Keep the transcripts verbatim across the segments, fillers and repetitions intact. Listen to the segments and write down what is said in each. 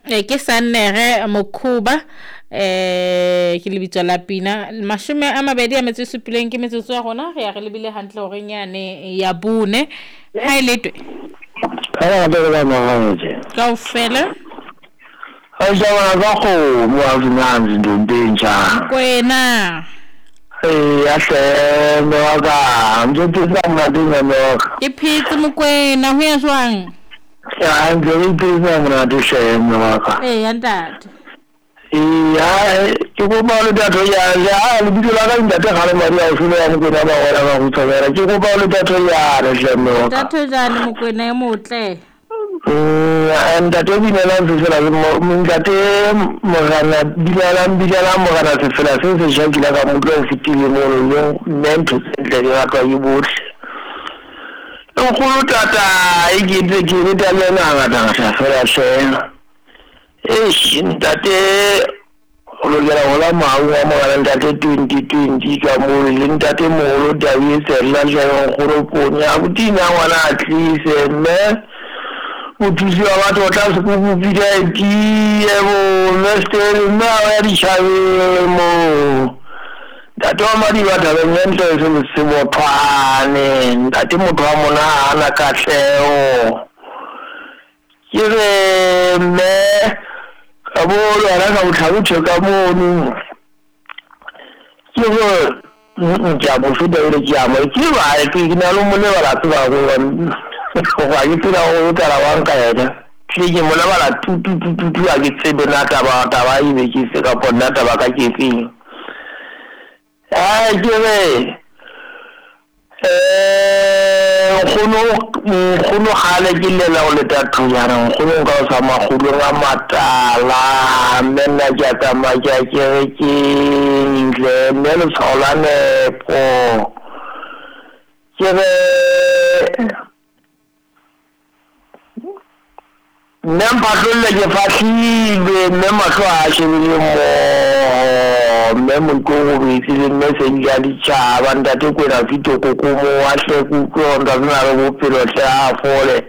e ke Sannere Mokhuba eh ke lebitso la Pina mashome a mabedi a metso supileng ke metsotso ya rona re ya re lebile hantle hore nyane ya bone ha ile twe ha ba ba manganje kaofela ha jawana ba go mo azinanzi ndontenja kwena eh yahle noka ngithusa madinga noka iphitsi mokwena ho ya jwang ya ngithusa mna disheme noka eh yantate ya ke go ba le datho ya ya le bitla ka ntate ga le mari a sule ya mo ba wala ba go tsaya ke go ba le datho ya re sheme datho jane mokwena e motle and that we know that Morana Bilala Bilala Morana Felasin, the Jankila Mugo Fitili Moro, meant to send the Yaka you would. No, Tata, I give the Italian for a share. Ish, that Ola Mawa and that twenty twenty Kamu, that Moro, Davis, and Laja, Horoponia, Udina, one at least, and utuzi wa watu watatu kukupitia kiemo mesteri mawa yadishawemo datoa madi watawenyento yusu msimu pane ndati mtu wa muna hana kateo kire me kabolo alaka utawicho kamonu kire mjabu suda ule kiamo kiwa kikina lumune wala tuwa kuwa wa yitira o tara wanka ya tije mola bala tu tu tu tu tu a gitsebe na taba taba ibe ke se ka ponna taba ka ke fi ai jere eh khono khono hale gile la o le tatu yana khono ka sa ma khulu ga matala menna ja ka ma ja ke ke le melo solane po jere nem patrulle ke fatile nem atlo a shebile mo mem ko go bitse me se ya di chaba ndate ko ra fito ko ko mo wa hle ku ko nda na re bo pelo tla fole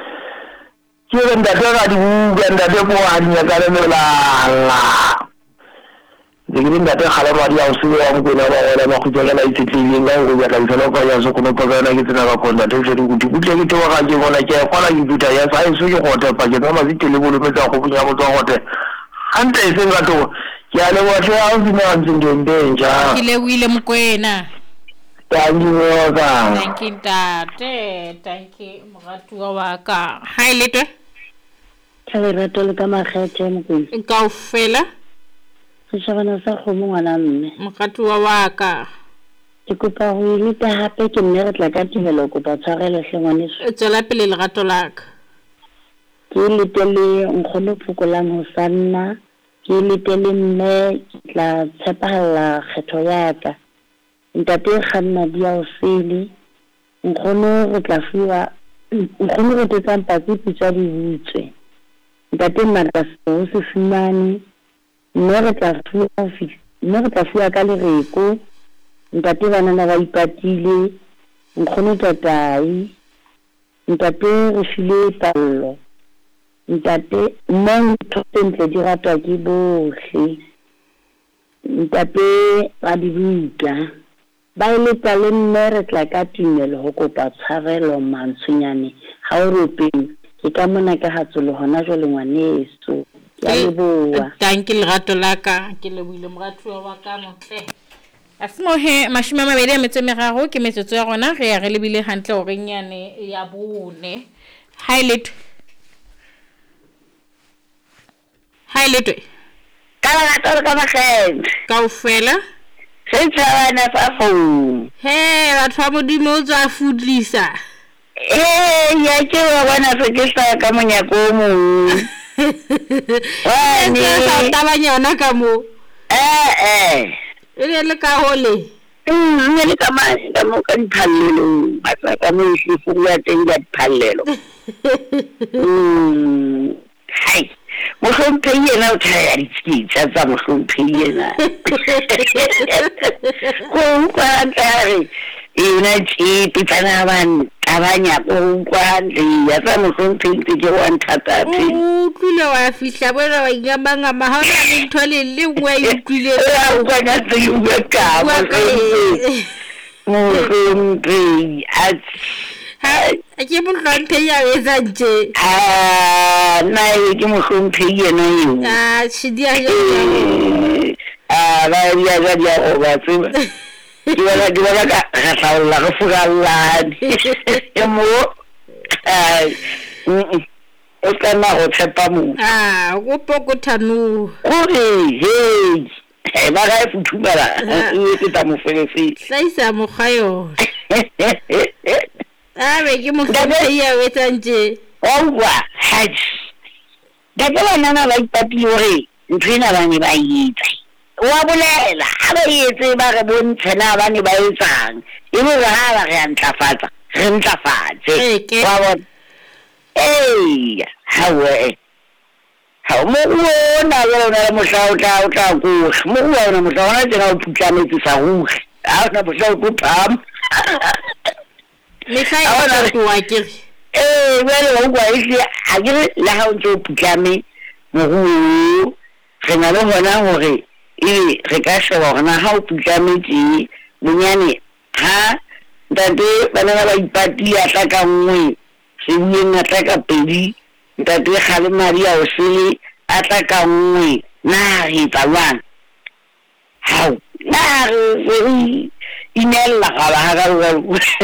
ke ndate ga di bu ndate ko a nya ka le la la digin ndate khala mari a usu wa mo na ba wala ba khutela la itsitli nga go ya ka tsalo ko ya so ko no pagana ke tsena ka konda te se di ku ke ke wa ga ke bona ke kwa la dibuta ya sa isu ke go ta pa ke na ma ditele bo le metsa go bunya go tswa gote ante se nga to ya le wa tla a zina ntsindende ja ke le wile mokwena thank you ka thank you tate thank you moratua wa ka ha ile twe tla re tole ka magetse mokwena kaofela Shabana sa khomo ngwana mme moratua wa ka ke kopa go ilita hape ke nne re tla ka tivelo kopa tshwarelo hlengwane e tsela pele le gato laka ke litele nkgono phukola mo sanna ke litele mme tla tshepala kgetho ya ka ntate khanna dia o sele nkgono re tla fiwa nkgono re tsa mpatsi pitsa di butswe ntate mara se se fumane mme re tla fiwa mme re tla fiwa ka lereko ntate bana na ba ipatile nkgono tatai ntate re file pallo ntate mang thotentle di ratwa ke bohle ntate ba di buka ba ile tale mme re tla ka tumelo ho kopa tshwarelo mantsunyane ha o ropeng ke ka mona ka hatsolo hona jole ngwaneso ya leboa thank you lerato laka ke le buile moratua wa ka motle asimo he mashima mabedi a metso meraro ke metsotso ya rona re ya re lebile hantle hore nyane ya bone highlight highlight kala ga toro ka mageng kaofela se tsana fa phone he batho ba modimo o tsa fudlisa eh ya ke wa bona se ke sa ka monyako mo wa ni sa tabanya ona ka mo eh eh ile le ka hole mm ne le ka ma ka mo ka phallelo ba ka mo se fu ya teng ya phallelo mm hai mo hlomphe yena o tla di tsa tsa mo hlomphe yena ko kwa tare ina chi pitana ban abanya go kwa ndi ya tsa mo ntse ke wa nthata phi o tlile wa fihla bona wa ingabanga ma ha le nthole le ngwe e tlile o kwa na tse u ka mo mo ntse ha ke mo tlonte ya wetsa nje ah na ke mo tlonte yena yo ah shidia ya ah ba ya ya ya o ba tsima ke bona ke bona ka ga tsaolla go fugalla e mo eh o kana go tshepa mo ah go pokotano go he he ba ga futhumela e ke ta mo felesi tsaisa mo khayo ah be ke mo tlonte ya wetsa nje wa haj da ke nana ba ipati hore nthina ba ne ba itse wa bolela ha ba etse ba re bontshana ba ne ba etsang e mo ha ba re antlafatsa re ntlafatse wa bona eh hawe ha mo wona wona mo sa o tla o tla go mo wona mo sa ona tsena o tlametse sa go ha ona mo sa o pham le sai ona twa ke eh wele o gwa isi a ke la ha o tlo putlame mo go re na le hona hore e re ka sheba hona ha o putlametse bonyane ha ntate bana ba ipati ya tla ka nngwe se bueng a tla ka pedi ntate gale maria o se a tla ka nngwe na re tsalwang ha na re inella ga ba ga ga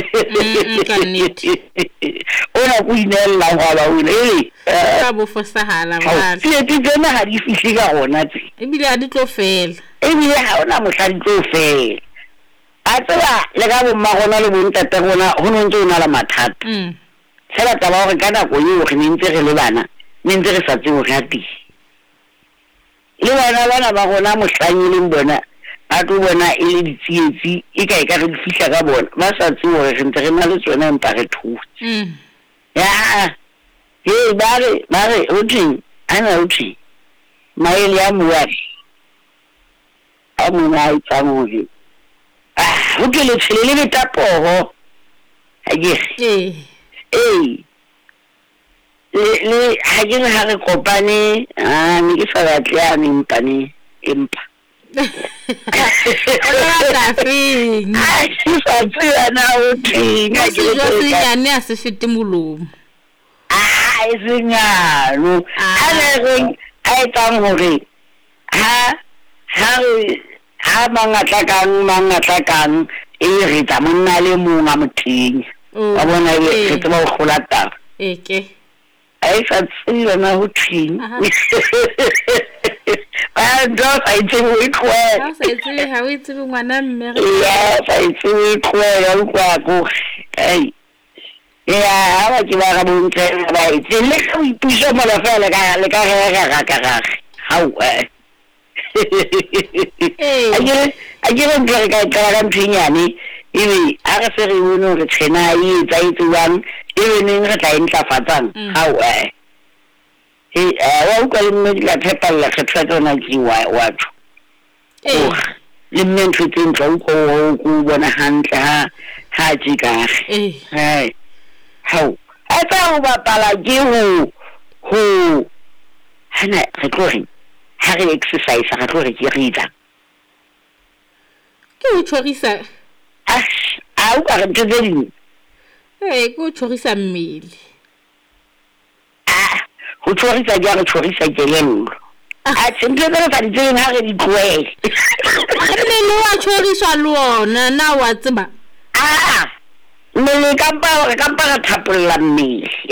ona ku inella ga ba o le ka bo fosahala ba se ti tsena ha di fihli ka gona tse e bile a di tlo fela e bile ha ona mohla di tlo fela a tsela le ka bo mma gona le bontate gona ho no ntse ona la mathata mm sela taba gore kana go yo re ntse re le bana ne ntse re sa tseo ga ti le bana bana ba gona mohlanye le bona a tlo bona e le ditsietsi e ka e ka re fihla ka bona ba sa tseo re ntse re na le tsona empa re thutse mm ya he bare bare uthi ana uthi maele ya muwari amuna itsamuri ah uke le tshele le tapoho haje eh eh le le haje ha re kopane ah ni ke sa batla ni mpane empa ona ta fing ah sa tsaya na uthi ga se jo se nyane a se fete molomo ah isinyalo ane re ai tang hore ha ha ha mangata kang mangata kang e re tsa monna le mongwe mothing ba bona e re tla go golata eke ai sa tsile na ho thing ba ndo sa itse o ikwe ha sa itse ha o itse ngwana mme ya sa itse o ikwe ya kwa go ai ya ba ke ba ga bontle ba itse le go ipuša mo la fela ka le ka ga ga ka ga hau eh eh ajere ntse ka ka ga nthinyane ebe a ga se re uno re tshena e tsa itsuang ebe ne re tla intlafatsang hau eh eh wa u ka le mme la thepalla kgethatona ki wa watho eh le mme ntse ntlo go go bona hantle ha ha jika eh eh hau a tsa go bapala ke ho ho hana re tlo re ha re exercise ga tlo re ke rita ke o tshorisa ah a u ka re tseding eh ke o tshorisa mmele ah ho tshorisa ja re tshorisa kelello a tsentse re tsa diteng ha re di tloele mme le wa tshorisa lona na wa tseba ah mmele ka pa re ka pa ra thapolla mmele